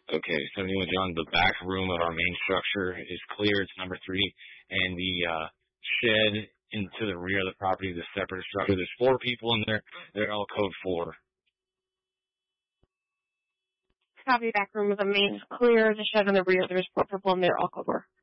Okay, 71 John, the back room of our main structure is clear. It's number 3. And the shed into the rear of the property is a separate structure. There's 4 people in there. They're all code 4. Copy, back room of the main is clear. The shed in the rear, there's 4 people in there, all code 4.